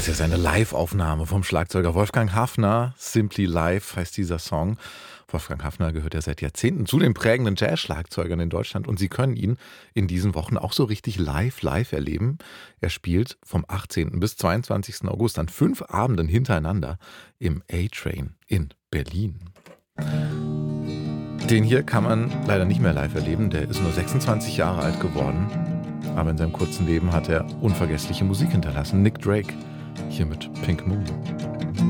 Das ist ja seine Live-Aufnahme vom Schlagzeuger Wolfgang Haffner. Simply Live heißt dieser Song. Wolfgang Haffner gehört ja seit Jahrzehnten zu den prägenden Jazz-Schlagzeugern in Deutschland und Sie können ihn in diesen Wochen auch so richtig live erleben. Er spielt vom 18. bis 22. August an 5 Abenden hintereinander im A-Train in Berlin. Den hier kann man leider nicht mehr live erleben, der ist nur 26 Jahre alt geworden. Aber in seinem kurzen Leben hat er unvergessliche Musik hinterlassen. Nick Drake, hier mit Pink Moon.